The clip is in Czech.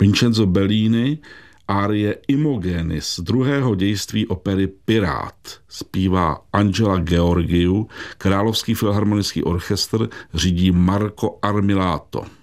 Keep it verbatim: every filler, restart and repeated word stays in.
Vincenzo Bellini, árie Imogenis, druhého dějství opery Pirát. Zpívá Angela Georgiou, Královský filharmonický orchestr řídí Marco Armilato.